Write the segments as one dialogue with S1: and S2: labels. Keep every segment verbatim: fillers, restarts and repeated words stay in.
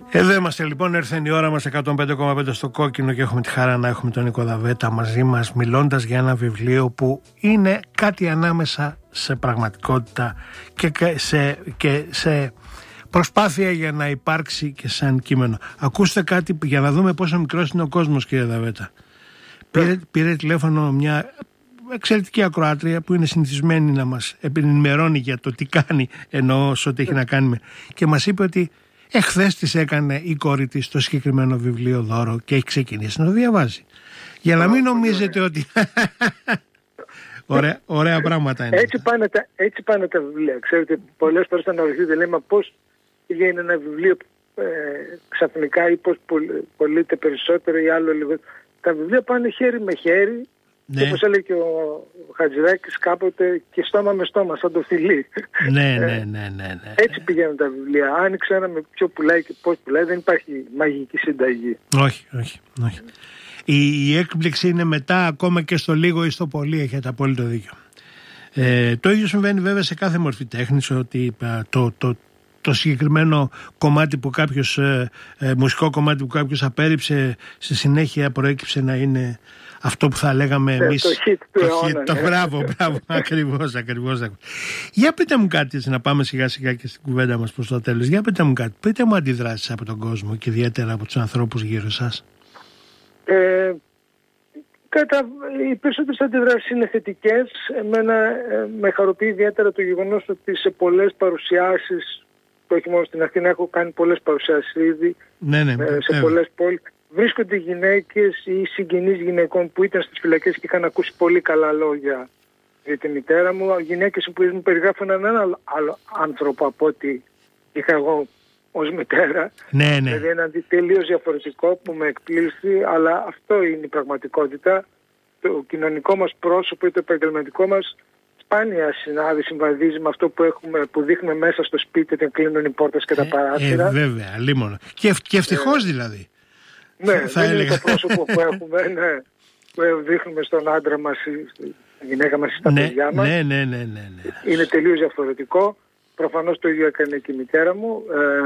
S1: Εδώ είμαστε λοιπόν, έρθει η ώρα μας εκατόν πέντε κόμμα πέντε στο Κόκκινο και έχουμε τη χαρά να έχουμε τον Νίκο Δαβέτα μαζί μας, μιλώντας για ένα βιβλίο που είναι κάτι ανάμεσα σε πραγματικότητα και σε, και σε προσπάθεια για να υπάρξει και σαν κείμενο. Ακούστε κάτι για να δούμε πόσο μικρός είναι ο κόσμος, κύριε Δαβέτα. Πήρε, πήρε τηλέφωνο μια εξαιρετική ακροάτρια που είναι συνηθισμένη να μας ενημερώνει για το τι κάνει, εννοώ σε ό,τι έχει να κάνει με, και μας είπε ότι εχθές της έκανε η κόρη της το συγκεκριμένο βιβλίο δώρο και έχει ξεκινήσει να το διαβάζει. Για να μην νομίζετε ότι ωραία, ωραία πράγματα είναι.
S2: Έτσι πάνε, τα, έτσι πάνε τα βιβλία. Ξέρετε, πολλές φορές θα αναρωτηθείτε, λέμε πώς βγαίνει ένα βιβλίο ε, ξαφνικά ή πώς πωλείται περισσότερο ή άλλο λίγο. Τα βιβλία πάνε χέρι με χέρι. Ναι. Και όπως έλεγε και ο Χατζηδάκης κάποτε, και στόμα με στόμα, σαν το φιλί.
S1: Ναι, ναι, ναι, ναι, ναι.
S2: Έτσι πηγαίνουν τα βιβλία. Αν ξέραμε ποιο πουλάει και πώς πουλάει, δεν υπάρχει μαγική συνταγή.
S1: Όχι, όχι, όχι. Η, η έκπληξη είναι μετά, ακόμα και στο λίγο ή στο πολύ, έχετε απόλυτο δίκιο. Ε, το ίδιο συμβαίνει βέβαια σε κάθε μορφή τέχνης, ότι το, το, το συγκεκριμένο κομμάτι που κάποιος, ε, ε, μουσικό κομμάτι που κάποιος απέρριψε, στη συνέχεια προέκυψε να είναι αυτό που θα λέγαμε εμείς.
S2: Το hit του αιώνα.
S1: Το μπράβο, μπράβο, ακριβώς, ακριβώς. Για πείτε μου κάτι, έτσι, να πάμε σιγά σιγά και στην κουβέντα μας προς το τέλος. Για πείτε μου κάτι, πείτε μου αντιδράσεις από τον κόσμο και ιδιαίτερα από τους ανθρώπους γύρω σας.
S2: Ε, κατά, οι περισσότερες αντιδράσεις είναι θετικές. Εμένα ε, με χαροποιεί ιδιαίτερα το γεγονός ότι σε πολλές παρουσιάσεις, το όχι μόνο στην Αθήνα, έχω κάνει πολλές παρουσιάσεις ήδη, ναι, ναι, ε, σε ε, πολλές πόλεις, βρίσκονται γυναίκες ή συγγενείς γυναικών που ήταν στις φυλακές και είχαν ακούσει πολύ καλά λόγια για τη μητέρα μου. Γυναίκες που μου περιγράφουν έναν άλλο, άλλο άνθρωπο από ό,τι είχα εγώ ως μητέρα.
S1: Ναι, ναι.
S2: Δηλαδή ένα τελείως διαφορετικό που με εκπλήσει, αλλά αυτό είναι η πραγματικότητα. Το κοινωνικό μας πρόσωπο ή το επαγγελματικό μας σπάνια συνάδει, συμβαδίζει με αυτό που, έχουμε, που δείχνουμε μέσα στο σπίτι όταν κλείνουν οι πόρτες και τα παράθυρα.
S1: Ε, ε, βέβαια, λίμωνα. Και, και ευτυχώς ε, δηλαδή.
S2: Ναι, θα δεν έλεγα. Είναι το πρόσωπο που έχουμε, ναι, που δείχνουμε στον άντρα μας, στη γυναίκα μας, στα
S1: ναι,
S2: παιδιά μας.
S1: Ναι, ναι, ναι, ναι, ναι.
S2: Είναι τελείως διαφορετικό. Προφανώς το ίδιο έκανε και η μητέρα μου.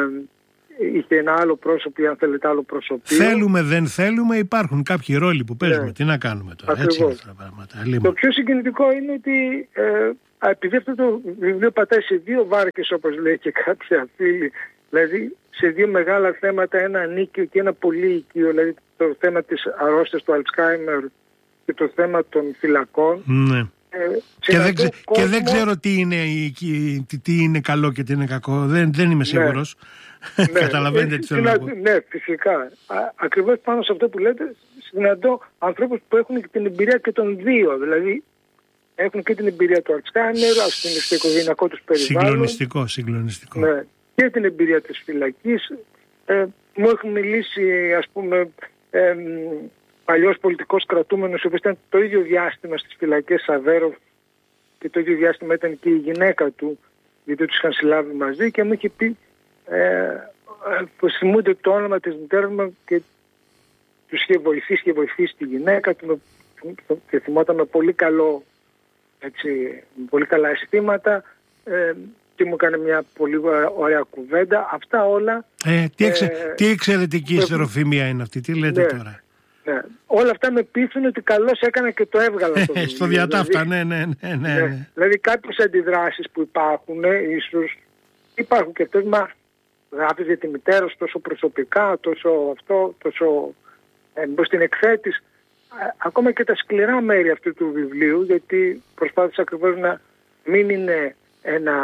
S2: Ε, είχε ένα άλλο πρόσωπο ή αν θέλετε άλλο προσωπείο.
S1: Θέλουμε, δεν θέλουμε, υπάρχουν κάποιοι ρόλοι που παίζουμε. Ναι. Τι να κάνουμε τώρα, ακριβώς. Έτσι είναι αυτά τα πράγματα.
S2: Το πιο συγκινητικό είναι ότι ε, επειδή αυτό το βιβλίο πατάει σε δύο βάρκες, όπως λέει και κάποια φίλη, δηλαδή σε δύο μεγάλα θέματα, ένα ανίκιο και ένα πολύ οικείο, δηλαδή το θέμα της αρρώστιας του Αλτσχάιμερ και το θέμα των φυλακών.
S1: Ναι.
S2: Ε,
S1: και, δεν ξε, κόσμο... και δεν ξέρω τι είναι, τι, τι είναι καλό και τι είναι κακό. Δεν, δεν είμαι σίγουρος. Ναι. Καταλαβαίνετε τι θέλω να πω.
S2: Ναι, φυσικά. Α, ακριβώς πάνω σε αυτό που λέτε, συναντώ ανθρώπους που έχουν και την εμπειρία και των δύο. Δηλαδή έχουν και την εμπειρία του Αλτσχάιμερ, ας πούμε, στο οικογενειακό τους περιβάλλον.
S1: Συγκλονιστικό, συγκλονιστικό.
S2: Ναι. Και την εμπειρία της φυλακής. Ε, μου έχουν μιλήσει, ας πούμε, ε, παλιός πολιτικός κρατούμενος, ο οποίος ήταν το ίδιο διάστημα στις φυλακές Σαβέροφ και το ίδιο διάστημα ήταν και η γυναίκα του, γιατί τους είχαν συλλάβει μαζί, και μου είχε πει ε, που θυμούνται το όνομα της μητέρας μου και τους είχε βοηθήσει και βοηθήσει τη γυναίκα του και θυμόταν με πολύ καλό, έτσι, με πολύ καλά αισθήματα. Ε, και μου έκανε μια πολύ ωραία κουβέντα. Αυτά όλα...
S1: Ε, τι, εξε, ε, τι εξαιρετική ιστεροφημία είναι αυτή, τι λέτε, ναι, τώρα.
S2: Ναι. Όλα αυτά με πείθουν ότι καλώς έκανα και το έβγαλα το βιβλίο.
S1: Στο διατάφτα, δηλαδή, ναι, ναι, ναι, ναι, ναι.
S2: Δηλαδή κάποιες αντιδράσεις που υπάρχουν, ίσως υπάρχουν και αυτές, μα γράφεις για τη μητέρα σου τόσο προσωπικά, τόσο αυτό, τόσο ε, μπως την εκθέτεις. Ακόμα και τα σκληρά μέρη αυτού του βιβλίου, γιατί προσπάθησα ακριβώς να μην είναι ένα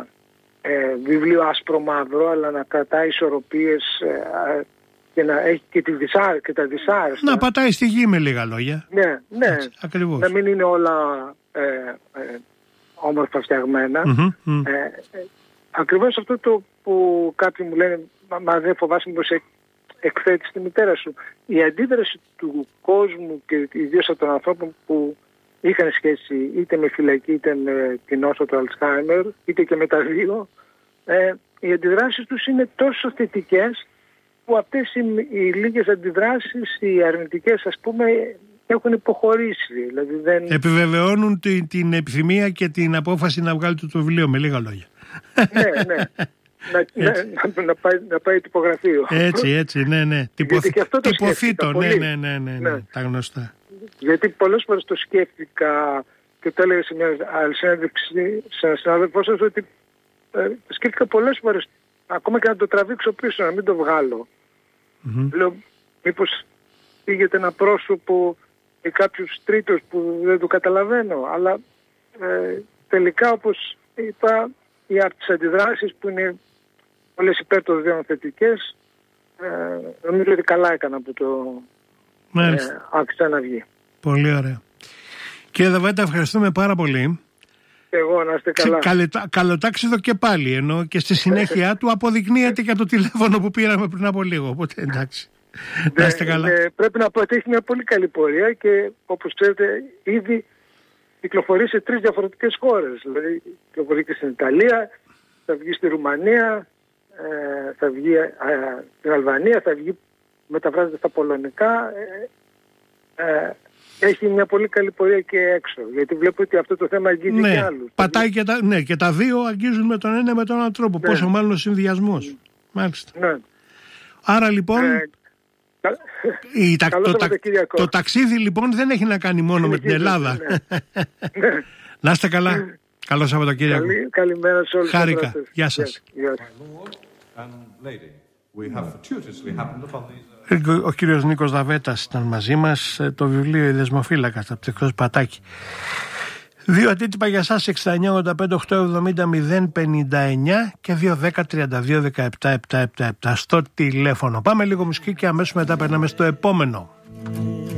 S2: ε, βιβλίο άσπρο μαύρο, αλλά να κρατάει ισορροπίες ε, και να έχει και, τη δυσάρε, και τα δυσάρεστα.
S1: Να πατάει στη γη με λίγα λόγια.
S2: Ναι, ναι.
S1: Έτσι, ακριβώς.
S2: Να μην είναι όλα ε, ε, όμορφα φτιαγμένα. Mm-hmm, mm. Ε, ε, ακριβώς αυτό το που κάποιοι μου λένε, μα, μα δεν φοβάσαι μήπως εκθέτεις τη μητέρα σου. Η αντίδραση του κόσμου και ιδίως από των ανθρώπων που είχαν σχέση είτε με φυλακή είτε με την νόσο του Αλτσχάιμερ, είτε και με τα δύο, ε, οι αντιδράσεις τους είναι τόσο θετικές που αυτές οι, οι λίγες αντιδράσεις, οι αρνητικές ας πούμε, έχουν υποχωρήσει. Δηλαδή δεν...
S1: Επιβεβαιώνουν την, την επιθυμία και την απόφαση να βγάλει το βιβλίο, με λίγα λόγια.
S2: Ναι, ναι. να, να, να, πάει, να πάει τυπογραφείο.
S1: Έτσι, έτσι, ναι, ναι.
S2: Τυπωθ...
S1: Τυπωθήτο, ναι, ναι, ναι, ναι, ναι, τα γνωστά.
S2: Γιατί πολλές φορές το σκέφτηκα και το έλεγα σε μια άλλη συνέντευξη σε έναν συνάδελφό σας ότι ε, σκέφτηκα πολλές φορές ακόμα και να το τραβήξω πίσω, να μην το βγάλω. Mm-hmm. Λέω, μήπως πήγεται ένα πρόσωπο ή κάποιος τρίτος που δεν το καταλαβαίνω, αλλά ε, τελικά όπως είπα, οι από τις αντιδράσεις που είναι όλες υπέρ των δύο θετικές, ε, νομίζω ότι καλά έκανα που το ε, άκουσα να βγει.
S1: Πολύ ωραία. Κύριε Δαβέτα, ευχαριστούμε πάρα πολύ.
S2: Εγώ να είστε καλά.
S1: Καλοτάξιδο και πάλι, ενώ και στη συνέχεια του αποδεικνύεται και το τηλέφωνο που πήραμε πριν από λίγο. Οπότε εντάξει. Να είστε καλά.
S2: Ε, πρέπει να πω ότι έχει μια πολύ καλή πορεία και όπως ξέρετε ήδη κυκλοφορεί σε τρεις διαφορετικές χώρες. Δηλαδή κυκλοφορεί και στην Ιταλία, θα βγει στη Ρουμανία, ε, θα βγει ε, στην Αλβανία, θα βγει, μεταφράζεται στα πολωνικά. Ε, ε, έχει μια πολύ καλή πορεία και έξω. Γιατί βλέπω ότι αυτό το θέμα αγγίζει
S1: ναι,
S2: και άλλους.
S1: Πατάει και τα, ναι, και τα δύο αγγίζουν με τον ένα με τον άλλο τρόπο. Ναι. Πόσο μάλλον ο συνδυασμός. Mm. Μάλιστα.
S2: Ναι.
S1: Άρα λοιπόν... Ε, η, τα, το, τα, το ταξίδι λοιπόν δεν έχει να κάνει μόνο με την Ελλάδα. Ναι. Να είστε καλά. Καλό Σαββατοκύριακο.
S2: Καλή, καλημέρα σε όλους.
S1: Χάρηκα. Γεια σας. Ο κύριος Νίκος Δαβέτας ήταν μαζί μας. Το βιβλίο «Η Δεσμοφύλακας» από το Εκτός Πατάκη. Δύο αντίτυπα για σας, εξήντα εννιά ογδόντα πέντε οκτακόσια εβδομήντα μηδέν πενήντα εννιά και δύο δέκα τριάντα δύο δεκαεπτά επτακόσια εβδομήντα επτά στο τηλέφωνο. Πάμε λίγο μουσική και αμέσως μετά περνάμε στο επόμενο.